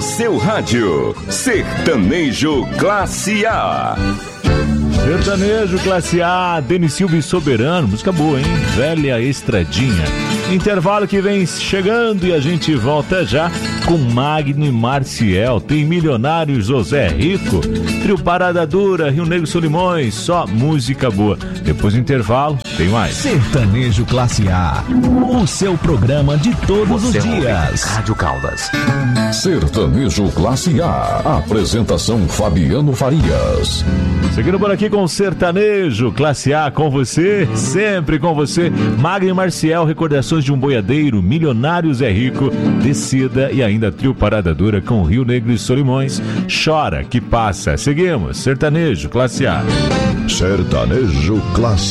seu rádio. Sertanejo Classe A. Sertanejo Classe A, Denis Silva e Soberano, música boa, hein? Velha Estradinha. Intervalo que vem chegando e a gente volta já com Magno e Marciel. Tem Milionário José Rico, Trio Parada Dura, Rio Negro Solimões, só música boa. Depois do intervalo, tem mais. Sertanejo Classe A, o seu programa de todos os dias. Rádio Caldas. Sertanejo Classe A, apresentação Fabiano Farias. Seguindo por aqui com o Sertanejo Classe A, com você, sempre com você. Magno e Marciel, recordações de um boiadeiro, Milionário Zé Rico, Descida e ainda Trio Parada Dura com Rio Negro e Solimões. Chora que passa. Seguimos, Sertanejo Classe A. Sertanejo Classe